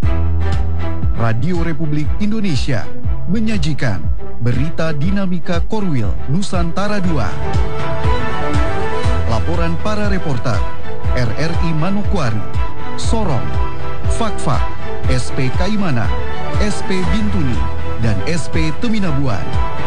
Radio Republik Indonesia menyajikan berita dinamika Korwil Nusantara II. Laporan para reporter RRI Manokwari, Sorong, Fakfak, SP Kaimana, SP Bintuni, dan SP Teminabuan.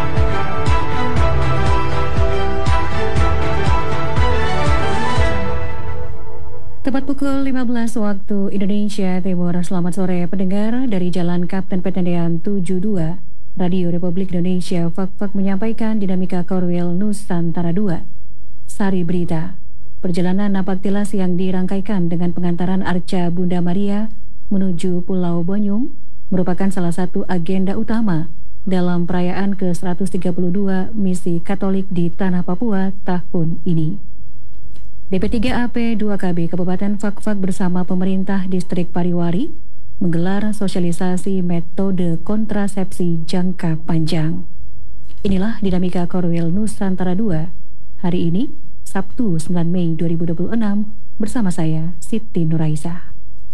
Tepat pukul 15 waktu Indonesia Timur. Selamat sore pendengar dari Jalan Kapten Petendean 72. Radio Republik Indonesia Fakfak menyampaikan dinamika Korwil Nusantara II. Sari berita. Perjalanan napaktilas yang dirangkaikan dengan pengantaran Arca Bunda Maria menuju Pulau Bonyum merupakan salah satu agenda utama dalam perayaan ke-132 Misi Katolik di Tanah Papua tahun ini. DP3AP 2KB Kabupaten Fakfak bersama pemerintah Distrik Pariwari menggelar sosialisasi metode kontrasepsi jangka panjang. Inilah dinamika Korwil Nusantara II hari ini, Sabtu 9 Mei 2026, bersama saya, Siti Nuraisa.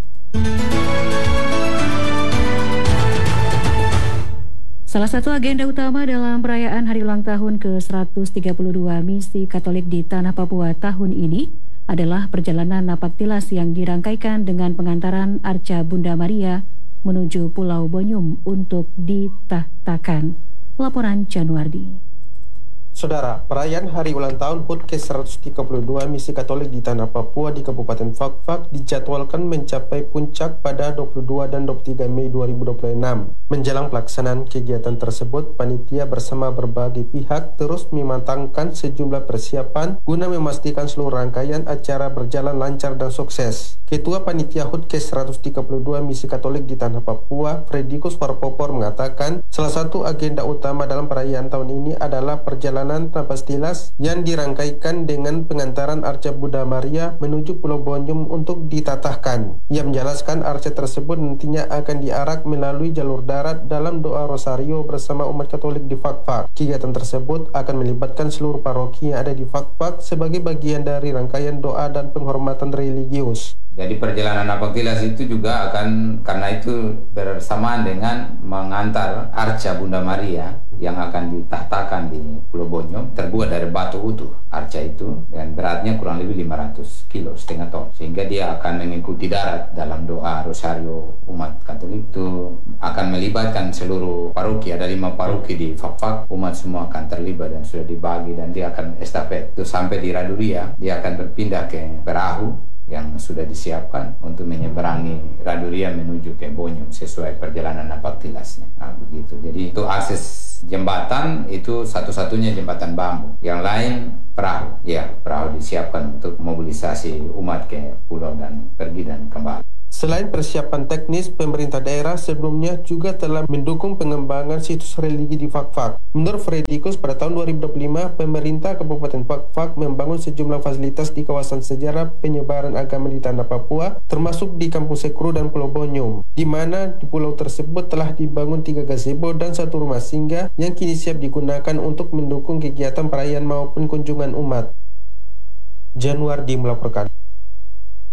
Salah satu agenda utama dalam perayaan hari ulang tahun ke-132 Misi Katolik di Tanah Papua tahun ini adalah perjalanan napaktilas yang dirangkaikan dengan pengantaran Arca Bunda Maria menuju Pulau Bonyum untuk ditahtakan. Laporan Januardi. Saudara, perayaan hari ulang tahun HUT ke-132 Misi Katolik di Tanah Papua di Kabupaten Fakfak dijadwalkan mencapai puncak pada 22 dan 23 Mei 2026. Menjelang pelaksanaan kegiatan tersebut, panitia bersama berbagai pihak terus mematangkan sejumlah persiapan guna memastikan seluruh rangkaian acara berjalan lancar dan sukses. Ketua Panitia HUT ke-132 Misi Katolik di Tanah Papua, Fredikus Warpopor, mengatakan salah satu agenda utama dalam perayaan tahun ini adalah perjalanan napaktilas yang dirangkaikan dengan pengantaran Arca Bunda Maria menuju Pulau Bonyum untuk ditatahkan. Ia menjelaskan arca tersebut nantinya akan diarak melalui jalur darat dalam doa rosario bersama umat Katolik di Fakfak. Kegiatan tersebut akan melibatkan seluruh paroki yang ada di Fakfak sebagai bagian dari rangkaian doa dan penghormatan religius. Jadi perjalanan napaktilas itu juga akan, karena itu bersamaan dengan mengantar Arca Bunda Maria yang akan ditahtakan di Pulau Bonyum, terbuat dari batu utuh arca itu, dan beratnya kurang lebih 500 kilo, setengah ton, sehingga dia akan mengikuti darat dalam doa rosario umat Katolik. Itu akan melibatkan seluruh paroki, ada 5 paroki di Fakfak, umat semua akan terlibat dan sudah dibagi, dan dia akan estafet itu sampai di Raduria. Dia akan berpindah ke perahu yang sudah disiapkan untuk menyeberangi Raduria menuju ke Bonyum sesuai perjalanan napaktilasnya. Begitu. Jadi itu akses jembatan itu satu-satunya jembatan bambu. Yang lain perahu. Ya, perahu disiapkan untuk mobilisasi umat ke pulau dan pergi dan kembali. Selain persiapan teknis, pemerintah daerah sebelumnya juga telah mendukung pengembangan situs religi di Fakfak. Menurut Fredikus, pada tahun 2025, pemerintah Kabupaten Fakfak membangun sejumlah fasilitas di kawasan sejarah penyebaran agama di Tanah Papua, termasuk di Kampung Sekru dan Pulau Bonyum, di mana di pulau tersebut telah dibangun 3 gazebo dan 1 rumah singgah yang kini siap digunakan untuk mendukung kegiatan perayaan maupun kunjungan umat. Januardi melaporkan.